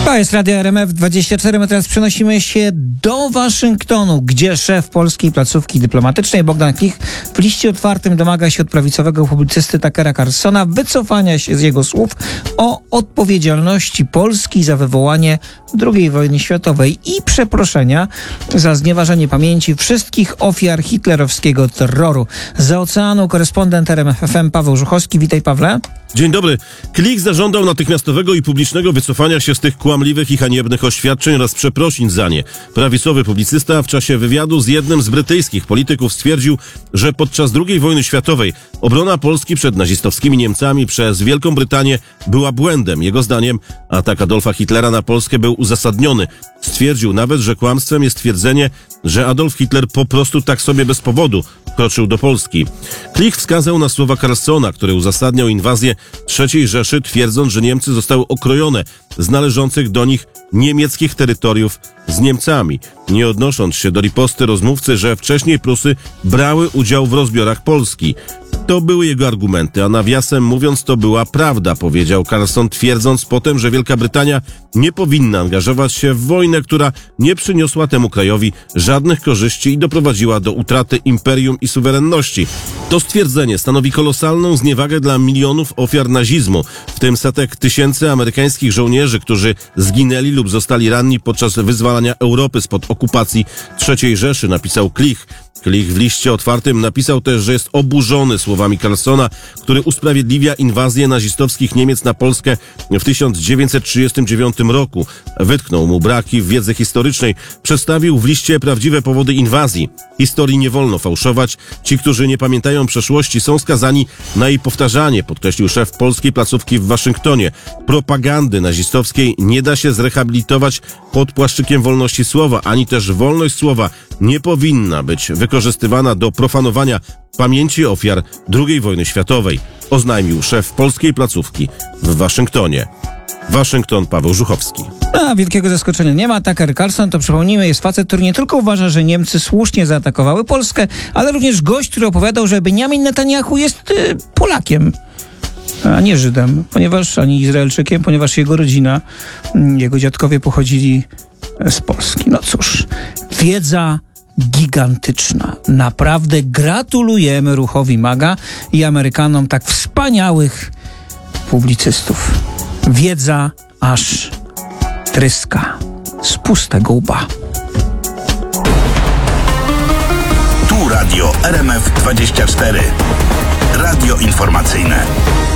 To jest Radio RMF24. My teraz przenosimy się do Waszyngtonu, gdzie szef polskiej placówki dyplomatycznej Bogdan Klich w liście otwartym domaga się od prawicowego publicysty Tuckera Carlsona wycofania się z jego słów o odpowiedzialności Polski za wywołanie II wojny światowej i przeproszenia za znieważenie pamięci wszystkich ofiar hitlerowskiego terroru. Za oceanu korespondent RMF FM Paweł Żuchowski. Witaj, Pawle. Dzień dobry. Klich zażądał natychmiastowego i publicznego wycofania się z tych kłamliwych i haniebnych oświadczeń oraz przeprosin za nie. Prawicowy publicysta w czasie wywiadu z jednym z brytyjskich polityków stwierdził, że podczas II wojny światowej obrona Polski przed nazistowskimi Niemcami przez Wielką Brytanię była błędem. Jego zdaniem atak Adolfa Hitlera na Polskę był uzasadniony. Stwierdził nawet, że kłamstwem jest twierdzenie, że Adolf Hitler po prostu tak sobie bez powodu wkroczył do Polski. Klich wskazał na słowa Carlsona, który uzasadniał inwazję III Rzeszy, twierdząc, że Niemcy zostały okrojone z należących do nich niemieckich terytoriów z Niemcami, nie odnosząc się do riposty rozmówcy, że wcześniej Prusy brały udział w rozbiorach Polski. To były jego argumenty, a nawiasem mówiąc to była prawda, powiedział Carlson, twierdząc potem, że Wielka Brytania nie powinna angażować się w wojnę, która nie przyniosła temu krajowi żadnych korzyści i doprowadziła do utraty imperium i suwerenności. To stwierdzenie stanowi kolosalną zniewagę dla milionów ofiar nazizmu, w tym setek tysięcy amerykańskich żołnierzy, którzy zginęli lub zostali ranni podczas wyzwalania Europy spod okupacji III Rzeszy, napisał Klich. Klich w liście otwartym napisał też, że jest oburzony słowami Carlsona, który usprawiedliwia inwazję nazistowskich Niemiec na Polskę w 1939 roku. Wytknął mu braki w wiedzy historycznej, przedstawił w liście prawdziwe powody inwazji. Historii nie wolno fałszować. Ci, którzy nie pamiętają przeszłości, są skazani na jej powtarzanie, podkreślił szef polskiej placówki w Waszyngtonie. Propagandy nazistowskiej nie da się zrehabilitować pod płaszczykiem wolności słowa, ani też wolność słowa nie powinna być wykorzystywana do profanowania pamięci ofiar II wojny światowej, oznajmił szef polskiej placówki w Waszyngtonie. Waszyngton, Paweł Żuchowski. Wielkiego zaskoczenia nie ma. Tucker Carlson, to przypomnijmy, jest facet, który nie tylko uważa, że Niemcy słusznie zaatakowały Polskę, ale również gość, który opowiadał, że Benjamin Netanyahu jest Polakiem, a nie Żydem, ani Izraelczykiem, ponieważ jego rodzina, jego dziadkowie pochodzili z Polski. No cóż, wiedza gigantyczna. Naprawdę gratulujemy ruchowi MAGA i Amerykanom tak wspaniałych publicystów. Wiedza aż tryska z pustego łba. Tu Radio RMF24. Radio informacyjne.